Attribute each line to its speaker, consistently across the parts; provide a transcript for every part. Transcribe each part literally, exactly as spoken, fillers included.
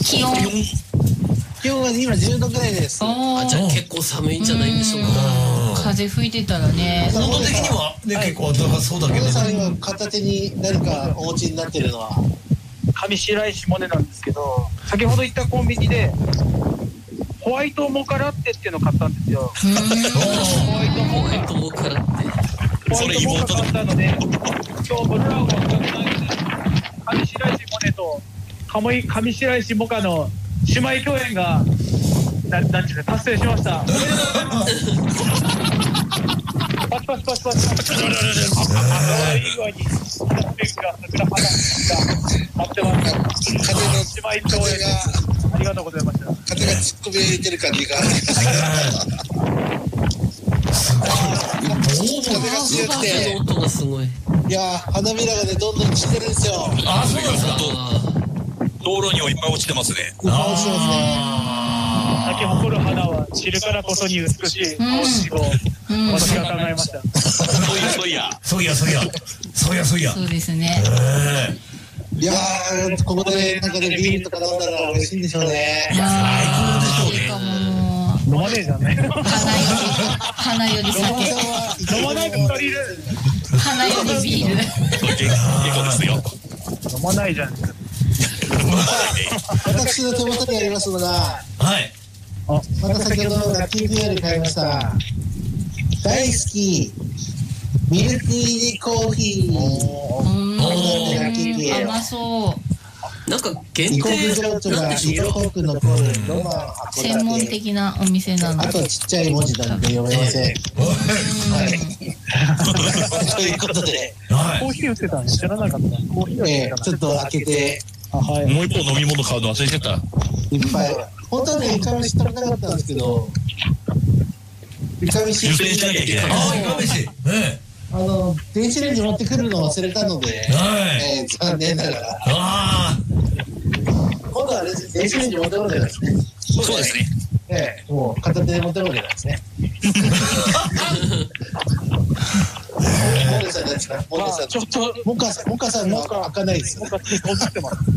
Speaker 1: 気温
Speaker 2: 気温は今じゅうどぐらいです。
Speaker 3: あ、じゃあ結構寒いんじゃないんでしょうか。
Speaker 1: 風吹いてたらね。
Speaker 4: 温度的にはね、結構暖かそうだけど。
Speaker 2: さん今片手に何かお持ちになってるのは
Speaker 5: 上白石萌音なんですけど、先ほど行ったコンビニでホワイトモカラッテっていうのを買ったんですよ。ホワイトモカ
Speaker 3: ホワイトモカラッテ。
Speaker 5: ホワイトモカ買ったので、今日ブルーラウンは上白石萌音と上上白石モカの姉妹共演がななんていうか達成しました。パチパチパチパチパチパチパチいい具合に桜桜花が待ってました。姉妹共演がありがとうございました。
Speaker 2: 風が突っ込み入れてる感じが風が強くて、
Speaker 3: 音がすごい。
Speaker 2: いやー花びらがねどんどん散ってるんですよ。
Speaker 4: あ、そうなんですか。
Speaker 6: 道路にはいっぱい落ちてますね。
Speaker 2: いっぱい落ちてますね。
Speaker 5: 咲き誇る花は散るからこそに美しい青しを私が考えました。
Speaker 6: そういやそういや
Speaker 4: そういやそういやそういやそういや
Speaker 1: そうですね。
Speaker 2: いやーここでなんかねビールとか飲んだら美味しいんでしょうね。
Speaker 4: 最高でしょうね。
Speaker 5: 飲まねえじゃんね。
Speaker 1: 花より花より酒。
Speaker 5: 飲まないと足りる。
Speaker 1: 花よりビール。
Speaker 6: 結構ですよ。
Speaker 5: 飲まないじゃん。
Speaker 2: 私の手元にありますのが、
Speaker 4: はい。
Speaker 2: また先ほどラッキー ピーアール 買いました大好きミルク入りコーヒー。ラッキー ピーアール
Speaker 1: 甘そう。
Speaker 3: なんか限定
Speaker 2: 異国情緒が色濃く残るロマン函館。
Speaker 1: 専門的なお店なの。
Speaker 2: あとちっちゃい文字なんで読めません。はい。ということで、
Speaker 5: コーヒー売ってたの知らなかった。コーヒー売ってたの。
Speaker 2: ちょっと開けて、
Speaker 6: もう一本飲み物買うの忘れてた。
Speaker 2: いっぱい。本当はね、イカ飯食べたかったんですけど、イカ飯
Speaker 6: 湯煎しなきゃいけない。
Speaker 4: あ、イカ飯。ね。
Speaker 2: あの電子レンジ持ってくるの忘れたので、えー、残念ながら。ああ。今度は電子レンジ持ってこないですね。
Speaker 6: そうですね。
Speaker 2: ええ、もう片手で持ってこないですね。モネさんなんですか。モネさん。ちょっとモカさん、モカさんの開かないですよね。モカさん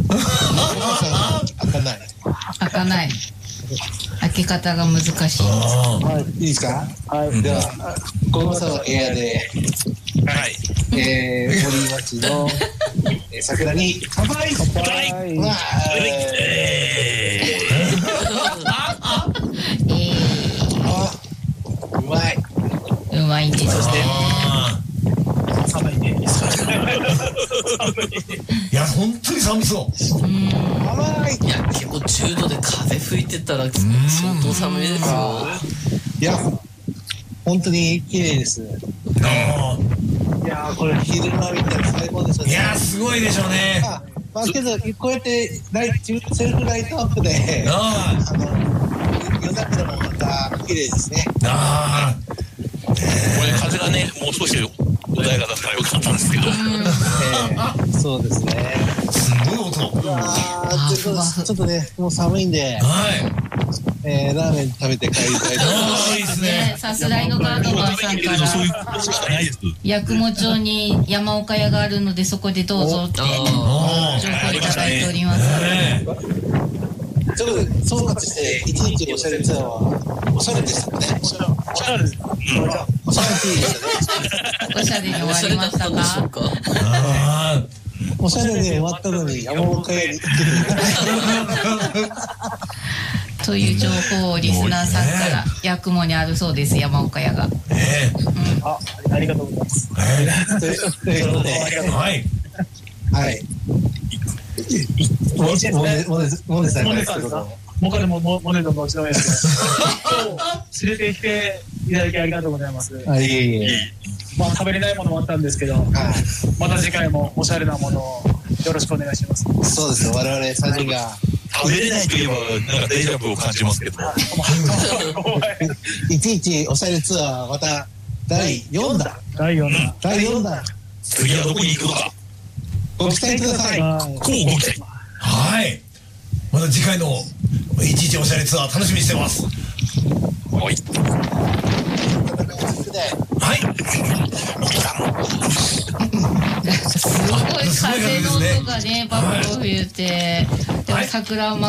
Speaker 2: 開かない。
Speaker 1: 開かない。開け方が難しい。
Speaker 2: はい、いいですか。はい。では、小野さんはエアで。
Speaker 6: はい。
Speaker 2: えー、森町の桜に乾杯。乾杯。わあ。ええ。あ、うまい。
Speaker 1: うまいんですね。
Speaker 5: 寒いね。
Speaker 4: いや本当に寒そう。
Speaker 2: 甘い。
Speaker 3: いや結構じゅうどで風吹いてたら相当寒いですよ。
Speaker 2: いや本当に綺麗です。
Speaker 4: あ
Speaker 2: いやこれ昼間見たら最高ですよね。
Speaker 4: いやすごいでしょうね。
Speaker 2: まあけどこうやってライトセルフライトアップであの夜桜もまた綺麗ですね。
Speaker 4: ああ。
Speaker 6: これ風がねもう少し穏やかだったらよかったんですけど。
Speaker 2: そうですね。
Speaker 4: すごい音。
Speaker 2: ああちょっとねもう寒いんで。はい。えー、ラーメン食べて帰りたいと思います。
Speaker 4: いいですね。
Speaker 1: さすらいのガードマンさんから八雲町に山岡屋があるのでそこでどうぞって情報いただいております。
Speaker 2: ちょっと総括して一日おしゃれツアーはおしゃれでしたかね。おしゃれ。おしゃれ。おしゃれでしたね。
Speaker 1: おしゃれに終わりましたか。
Speaker 2: おしゃれで終わったのに山岡屋に行ってる。
Speaker 1: という情報をリスナーさんから八雲にあるそうです。山岡屋が。
Speaker 5: あ、ありがとうございます。
Speaker 2: ということで、はい。はい。モネモネモネさんがですけど、
Speaker 5: モカでもモネのもちろんです。連れてきていただきありがとうございます。
Speaker 2: あ、いえいえ。
Speaker 5: まあ食べれないものもあったんですけど、また次回もおしゃれなものをよろしくお願いします。
Speaker 2: そうですよ。我々三人が。
Speaker 6: 食べれないといえばなんかデジャブを感じますけど。
Speaker 2: いちいちおしゃれツアーまただいよんだん。
Speaker 5: だいよんだん。
Speaker 2: だいよんだん。
Speaker 6: 次はどこに行くのか。
Speaker 2: ご期待ください。
Speaker 6: こうご期待。
Speaker 4: はい。また次回のいちいちおしゃれツアー楽しみにしてます。
Speaker 6: はい。
Speaker 4: はい。
Speaker 1: すごい風の音がね、バッと吹いて、でも桜